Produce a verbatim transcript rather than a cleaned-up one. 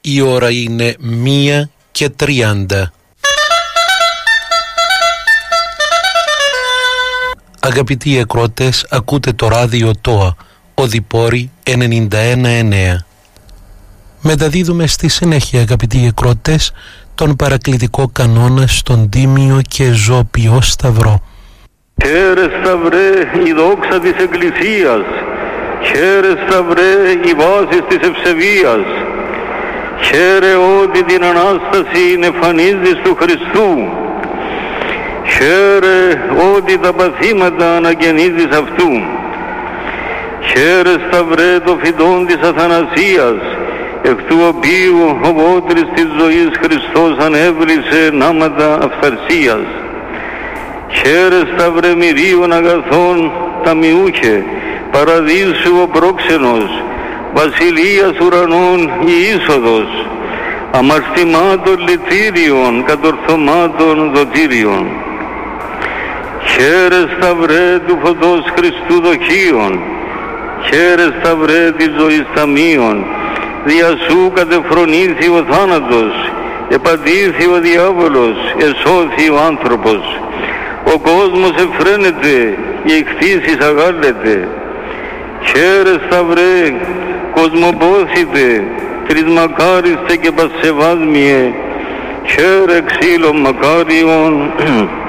Η ώρα είναι μία και τριάντα. Αγαπητοί εκρότες, ακούτε το ράδιο ΤΟΑ, Οδυπόρη ενενήντα ένα εννέα. Μεταδίδουμε στη συνέχεια, αγαπητοί εκρότες, τον παρακλητικό κανόνα στον Τίμιο και Ζώπιο Σταυρό. Χαίρε Σταυρέ η δόξα της Εκκλησίας, χαίρε Σταυρέ η βάση της ευσεβίας, χαίρε ότι την Ανάσταση εμφανίζεις του Χριστού, χαίρε ότι τα παθήματα αναγεννίζεις αυτού, χαίρε Σταυρέ το φυτόν της Αθανασίας, εκ του οποίου ο βότρης της ζωής Χριστός ανέβλησε νάματα αυθαρσίας. Χαίρε Σταυρέ μυρίων αγαθών ταμιούχε, παραδείσου ο πρόξενος, βασιλείας ουρανών η είσοδος, αμαρτημάτων λυτήριων, κατορθωμάτων δοτήριων. Χαίρε Σταυρέ του φωτός Χριστού δοχείων, χαίρε Σταυρέ της ζωής ταμείων, δια σου κατεφρονήθη ο θάνατος, επαντήθη ο διάβολος, εσώθη ο άνθρωπος. Ο κόσμος εφραίνεται, η εκθήσεις αγάλλεται. Χαίρε Σταυρέ, κοσμοπόθητε, τρισμακάριστε και πασεβάσμιε, χαίρε ξύλο μακάριον,